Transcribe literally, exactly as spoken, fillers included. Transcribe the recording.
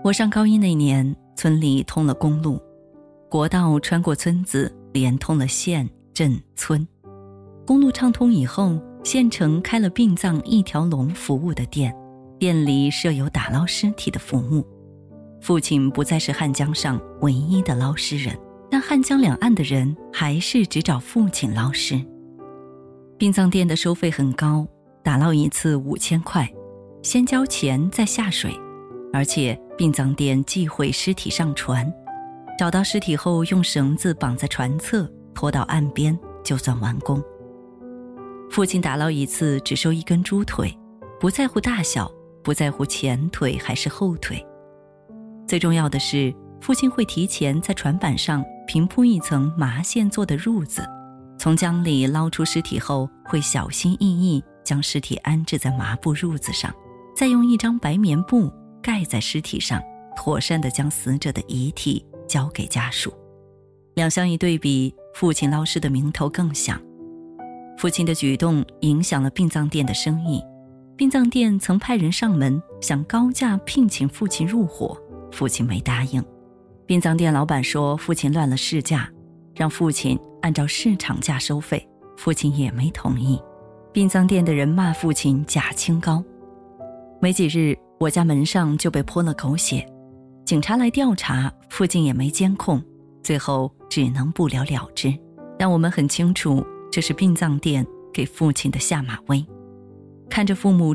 我上高一那年，村里通了公路，国道穿过村子，连通了县、镇、村。公路畅通以后，县城开了殡葬一条龙服务的店，店里设有打捞尸体的服务。父亲不再是汉江上唯一的捞尸人，但汉江两岸的人还是只找父亲捞尸。殡葬店的收费很高，打捞一次五千块，先交钱再下水，而且殡葬店忌讳尸体上船，找到尸体后用绳子绑在船侧，拖到岸边就算完工。父亲打捞一次只收一根猪腿，不在乎大小，不在乎前腿还是后腿。最重要的是，父亲会提前在船板上平铺一层麻线做的褥子，从江里捞出尸体后，会小心翼翼将尸体安置在麻布褥子上，再用一张白棉布盖在尸体上，妥善地将死者的遗体交给家属。两相一对比，父亲捞尸的名头更响。父亲的举动影响了殡葬店的生意，殡葬店曾派人上门想高价聘请父亲入伙，父亲没答应。殡葬店老板说父亲乱了市价，让父亲按照市场价收费，父亲也没同意。殡葬店的人骂父亲假清高。没几日，我家门上就被泼了狗血，警察来调查，附近也没监控，最后只能不了了之。但我们很清楚，这是殡葬店给父亲的下马威。看着父母